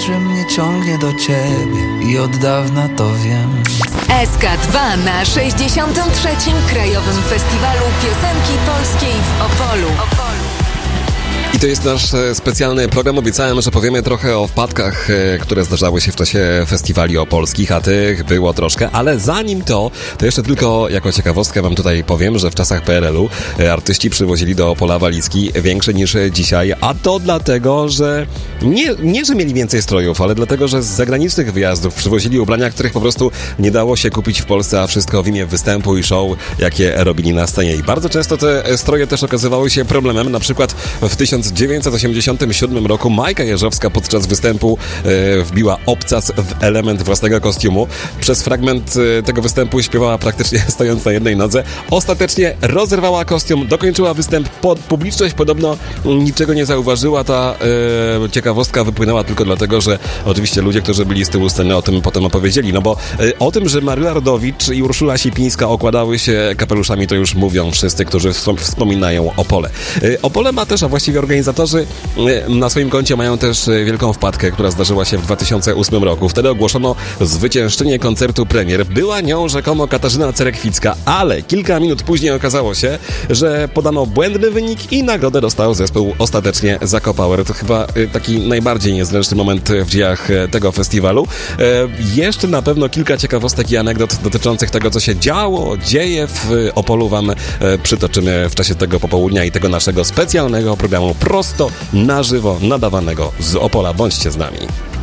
że mnie ciągnie do ciebie i od dawna to wiem. SK2 na 63. Krajowym Festiwalu Piosenki Polskiej w Opolu. I to jest nasz specjalny program. Obiecałem, że powiemy trochę o wpadkach, które zdarzały się w czasie festiwali opolskich, a tych było troszkę, ale zanim to jeszcze tylko jako ciekawostkę wam tutaj powiem, że w czasach PRL-u artyści przywozili do Opola walizki większe niż dzisiaj, a to dlatego, że nie, że mieli więcej strojów, ale dlatego, że z zagranicznych wyjazdów przywozili ubrania, których po prostu nie dało się kupić w Polsce, a wszystko w imię występu i show, jakie robili na scenie. I bardzo często te stroje też okazywały się problemem. Na przykład w 1987 roku Majka Jeżowska podczas występu wbiła obcas w element własnego kostiumu. Przez fragment tego występu śpiewała praktycznie stojąc na jednej nodze. Ostatecznie rozerwała kostium, dokończyła występ. Publiczność podobno niczego nie zauważyła. Ta ciekawostka wypłynęła tylko dlatego, że oczywiście ludzie, którzy byli z tyłu sceny, o tym potem opowiedzieli. No bo o tym, że Maryla Rodowicz i Urszula Sipińska okładały się kapeluszami, to już mówią wszyscy, którzy wspominają Opole. Opole ma też, a właściwie organizatorzy na swoim koncie mają też wielką wpadkę, która zdarzyła się w 2008 roku. Wtedy ogłoszono zwyciężczynię koncertu premier. Była nią rzekomo Katarzyna Cerekwicka, ale kilka minut później okazało się, że podano błędny wynik i nagrodę dostał zespół ostatecznie Zakopower. To chyba taki najbardziej niezręczny moment w dziejach tego festiwalu. Jeszcze na pewno kilka ciekawostek i anegdot dotyczących tego, co się dzieje w Opolu wam przytoczymy w czasie tego popołudnia i tego naszego specjalnego programu prosto na żywo nadawanego z Opola. Bądźcie z nami.